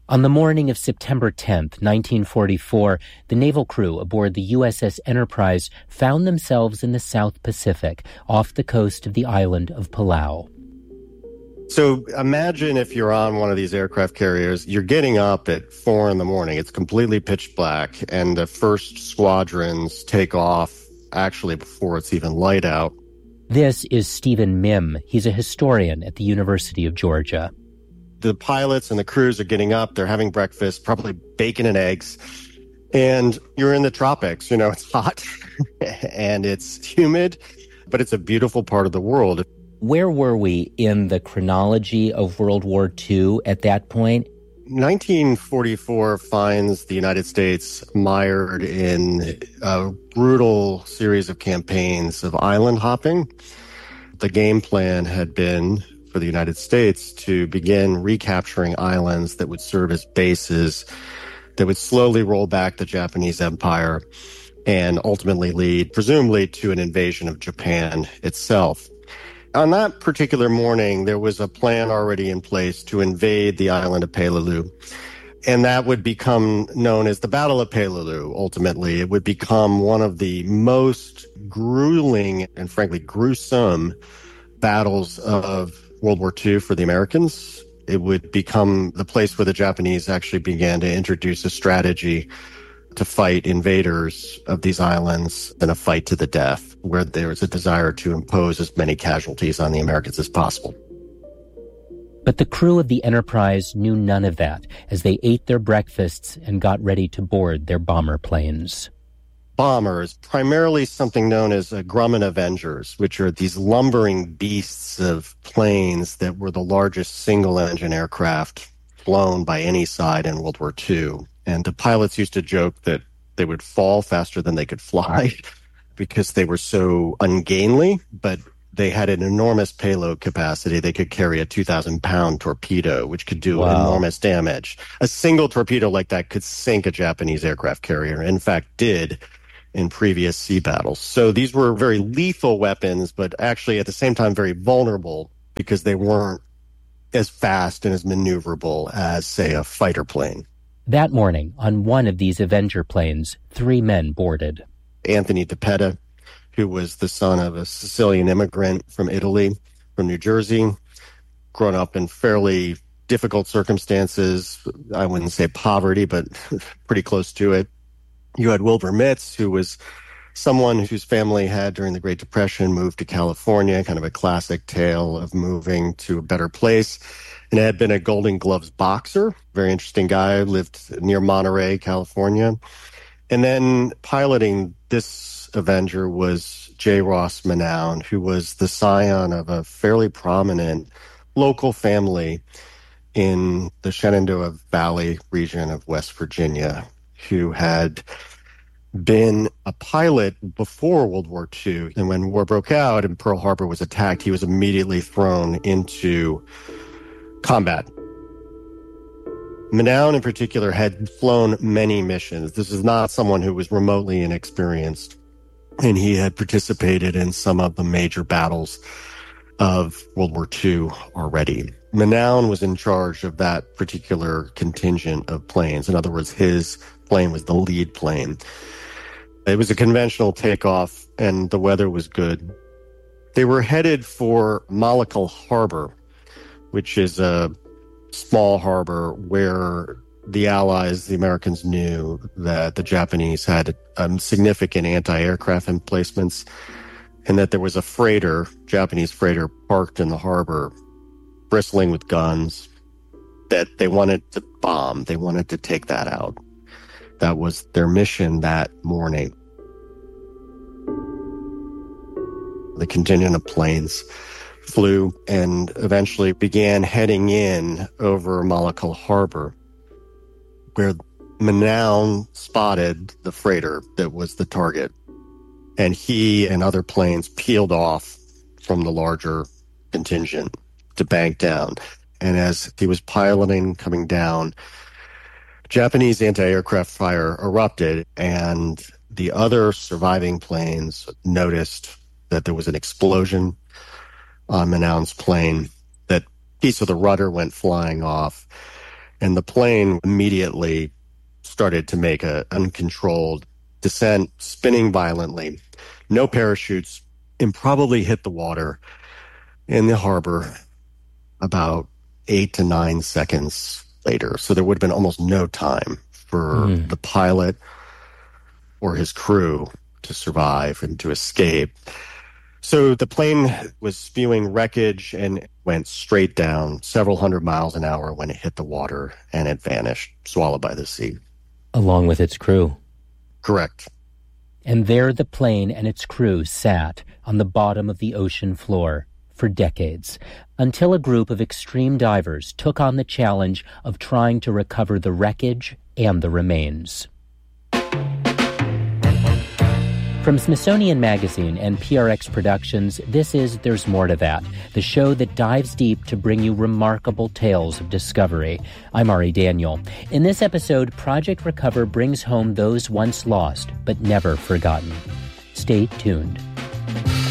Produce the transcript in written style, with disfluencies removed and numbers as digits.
On the morning of September 10th, 1944, the naval crew aboard the USS Enterprise found themselves in the South Pacific, off the coast of the island of Palau. So imagine if you're on one of these aircraft carriers, you're getting up at 4 a.m. It's completely pitch black, and the first squadrons take off actually before it's even light out. This is Stephen Mihm. He's a historian at the University of Georgia. The pilots and the crews are getting up, they're having breakfast, probably bacon and eggs, and you're in the tropics. It's hot and it's humid, but it's a beautiful part of the world. Where were we in the chronology of World War II at that point? 1944 finds the United States mired in a brutal series of campaigns of island hopping. The game plan had been for the United States to begin recapturing islands that would serve as bases that would slowly roll back the Japanese Empire and ultimately lead, presumably, to an invasion of Japan itself. On that particular morning, there was a plan already in place to invade the island of Peleliu, and that would become known as the Battle of Peleliu. Ultimately, it would become one of the most grueling and frankly gruesome battles of World War II for the Americans. It would become the place where the Japanese actually began to introduce a strategy to fight invaders of these islands in a fight to the death, where there was a desire to impose as many casualties on the Americans as possible. But the crew of the Enterprise knew none of that as they ate their breakfasts and got ready to board their bomber planes. Bombers, primarily something known as Grumman Avengers, which are these lumbering beasts of planes that were the largest single-engine aircraft flown by any side in World War II. And the pilots used to joke that they would fall faster than they could fly because they were so ungainly, but they had an enormous payload capacity. They could carry a 2,000-pound torpedo, which could do enormous damage. A single torpedo like that could sink a Japanese aircraft carrier, in fact did in previous sea battles. So these were very lethal weapons, but actually at the same time very vulnerable because they weren't as fast and as maneuverable as, say, a fighter plane. That morning, on one of these Avenger planes, 3 men boarded. Anthony DiPetta, who was the son of a Sicilian immigrant from Italy, from New Jersey, grown up in fairly difficult circumstances. I wouldn't say poverty, but pretty close to it. You had Wilbur Mitz, who was someone whose family had, during the Great Depression, moved to California, kind of a classic tale of moving to a better place, and had been a Golden Gloves boxer. Very interesting guy, lived near Monterey, California. And then piloting this Avenger was J. Ross Manown, who was the scion of a fairly prominent local family in the Shenandoah Valley region of West Virginia, who had been a pilot before World War II. And when war broke out and Pearl Harbor was attacked, he was immediately thrown into combat. Manown, in particular, had flown many missions. This is not someone who was remotely inexperienced, and he had participated in some of the major battles of World War II already. Manown was in charge of that particular contingent of planes. In other words, his plane was the lead plane. It was a conventional takeoff, and the weather was good. They were headed for Malakal Harbor, which is a small harbor where the Allies, the Americans, knew that the Japanese had significant anti-aircraft emplacements and that there was a freighter, Japanese freighter, parked in the harbor, bristling with guns, that they wanted to bomb. They wanted to take that out. That was their mission that morning. The contingent of planes flew and eventually began heading in over Malakal Harbor, where Manown spotted the freighter that was the target. And he and other planes peeled off from the larger contingent to bank down. And as he was piloting, coming down, Japanese anti-aircraft fire erupted, and the other surviving planes noticed that there was an explosion on Manown's plane, that piece of the rudder went flying off, And the plane immediately started to make an uncontrolled descent, spinning violently. No parachutes, and probably hit the water in the harbor about 8 to 9 seconds later. So there would have been almost no time for the pilot or his crew to survive and to escape. So the plane was spewing wreckage and went straight down several hundred miles an hour when it hit the water, and it vanished, swallowed by the sea. Along with its crew. Correct. And there the plane and its crew sat on the bottom of the ocean floor for decades, until a group of extreme divers took on the challenge of trying to recover the wreckage and the remains. From Smithsonian Magazine and PRX Productions, this is There's More to That, the show that dives deep to bring you remarkable tales of discovery. I'm Ari Daniel. In this episode, Project Recover brings home those once lost but never forgotten. Stay tuned.